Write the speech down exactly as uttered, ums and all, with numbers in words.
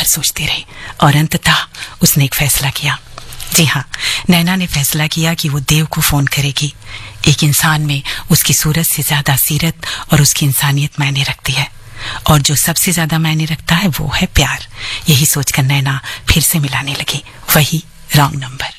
सोचती रही और अंततः उसने एक फैसला किया। जी हाँ, नैना ने फैसला किया कि वो देव को फोन करेगी। एक इंसान में उसकी सूरत से ज्यादा सीरत और उसकी इंसानियत मायने रखती है, और जो सबसे ज्यादा मायने रखता है वो है प्यार। यही सोचकर नैना फिर से मिलाने लगी, वही रॉन्ग नंबर।